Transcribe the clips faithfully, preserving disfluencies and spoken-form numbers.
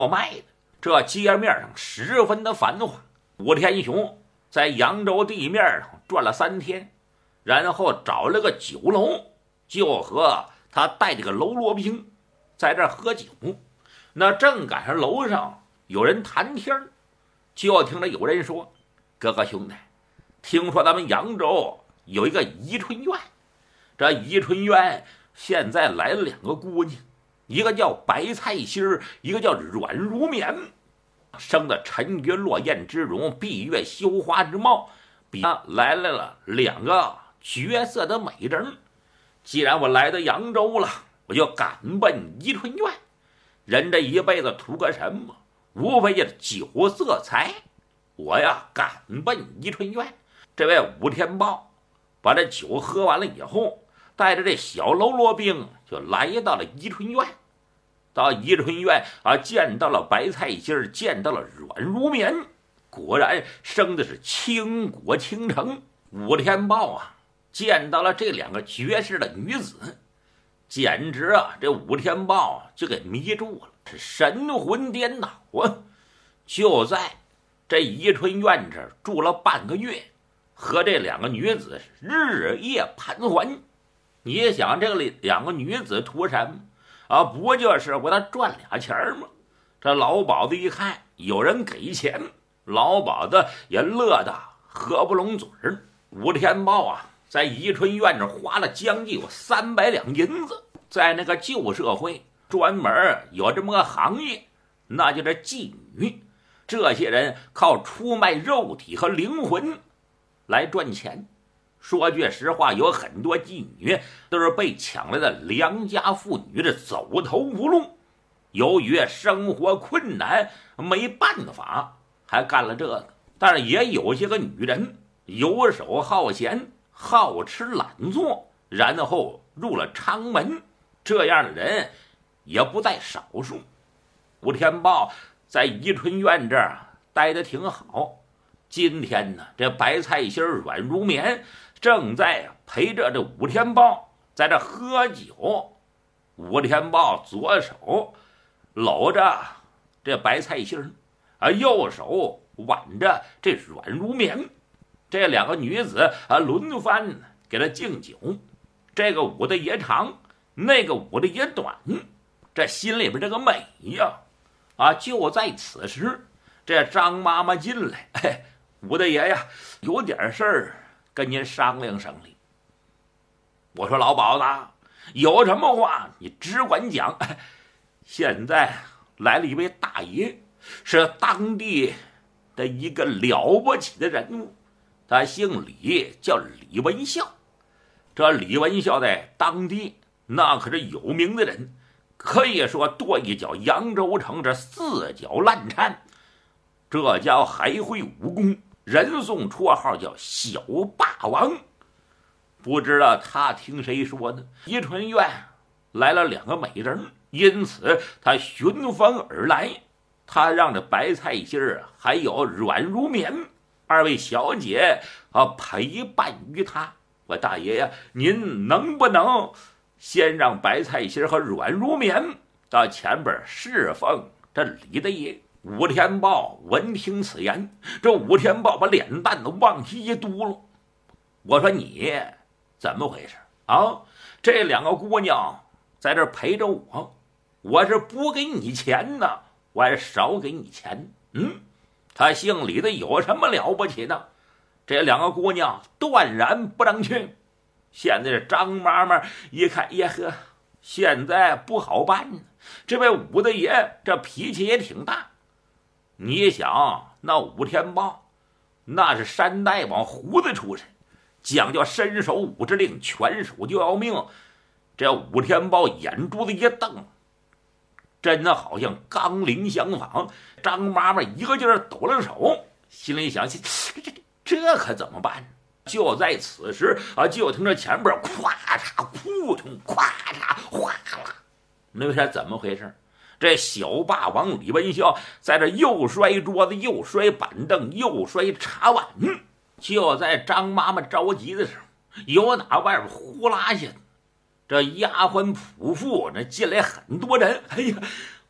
卖的。这街面上十分的繁华。武天雄在扬州地面上转了三天，然后找了个酒楼，就和他带着个喽啰兵在这喝酒。那正赶上楼上有人谈天，就听着有人说：“哥哥兄弟，听说咱们扬州有一个宜春院，这宜春院现在来了两个姑娘，一个叫白菜心儿，一个叫阮如棉，生的沉鱼落雁之容，闭月羞花之貌，比他来来了两个绝色的美人。既然我来到扬州了，我就赶奔宜春院。人这一辈子图个什么？无非就是酒色财。我呀赶奔宜春院。”这位武天豹把这酒喝完了以后，带着这小喽啰兵就来到了宜春院。到宜春院啊，见到了白菜心，见到了阮如棉，果然生的是倾国倾城。武天豹啊，见到了这两个绝世的女子，简直啊，这武天豹就给迷住了，是神魂颠倒啊！就在这宜春院这住了半个月，和这两个女子日夜盘桓。你想这个两个女子图什么啊？不就是为他赚俩钱吗？这老鸨子一看有人给钱，老鸨子也乐得合不拢嘴儿。武天豹啊，在宜春院这花了将近有三百两银子。在那个旧社会，专门有这么个行业，那就是妓女。这些人靠出卖肉体和灵魂来赚钱。说句实话，有很多妓女都是被抢来的良家妇女，这走投无路，由于生活困难没办法，还干了这个。但是也有些个女人游手好闲，好吃懒做，然后入了娼门，这样的人也不在少数。武天豹在宜春院这儿待得挺好。今天呢，这白菜心阮如棉正在陪着这武天豹在这喝酒。武天豹左手搂着这白菜心啊，右手挽着这阮如棉。这两个女子啊，轮番给他敬酒。这个舞的也长，那个舞的也短，这心里边这个美呀！啊，就在此时，这张妈妈进来，哎，武大爷呀，有点事儿跟您商量商量。我说老鸨子，有什么话你只管讲。现在来了一位大爷，是当地的一个了不起的人物，他姓李，叫李文孝。这李文孝在当地那可是有名的人，可以说跺一脚扬州城这四脚烂颤。这家伙还会武功，人送绰号叫小霸王。不知道他听谁说的，宜春院来了两个美人，因此他寻风而来。他让这白菜心儿还有阮如棉二位小姐啊陪伴于他。我大爷呀，您能不能先让白菜心和阮如棉到前边侍奉这李大爷？武天豹闻听此言，这武天豹把脸蛋子往下一嘟噜。我说你怎么回事啊？这两个姑娘在这陪着我，我是不给你钱呢，我还是少给你钱。嗯，他姓李的有什么了不起的？这两个姑娘断然不让去。现在张妈妈一看，呀呵，现在不好办呢。这位武大爷这脾气也挺大。你想，那武天豹那是山大王胡子出身，讲究伸手五指令，拳手就要命。这武天豹眼珠子一瞪，真的好像钢铃相仿。张妈妈一个劲儿抖了手，心里想：这这这可怎么办？就在此时啊，就听着前边咵嚓扑通，咵嚓哗啦，那是怎么回事？这小霸王李文孝在这又摔桌子，又摔板凳，又摔茶碗。就在张妈妈着急的时候，有哪外边呼啦下，这丫鬟仆妇那进来很多人。哎呀，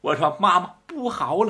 我说妈妈不好了。